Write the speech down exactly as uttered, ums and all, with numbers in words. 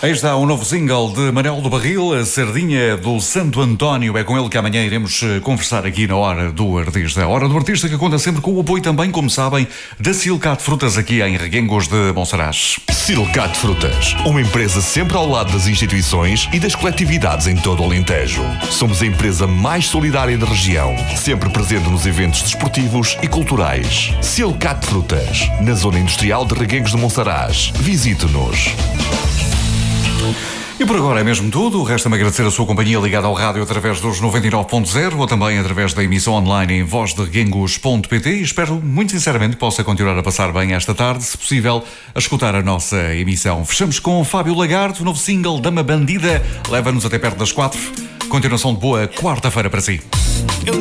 Aí está um novo single de Manel do Barril, a Sardinha do Santo António. É com ele que amanhã iremos conversar aqui na Hora do Artista. A Hora do Artista que conta sempre com o apoio também, como sabem, da Silcat Frutas aqui em Reguengos de Monsaraz. Silcat Frutas, uma empresa sempre ao lado das instituições e das coletividades em todo o Alentejo. Somos a empresa mais solidária da região, sempre presente nos eventos desportivos e culturais. Silcat Frutas, na zona industrial de Reguengos de Monsaraz. Visite-nos. E por agora é mesmo tudo. Resta-me agradecer a sua companhia ligada ao rádio através dos noventa e nove ponto zero ou também através da emissão online em voz de reguengos ponto pt e espero muito sinceramente que possa continuar a passar bem esta tarde, se possível, a escutar a nossa emissão. Fechamos com Fábio Lagarto, novo single Dama Bandida, leva-nos até perto das quatro. Continuação de boa quarta-feira para si.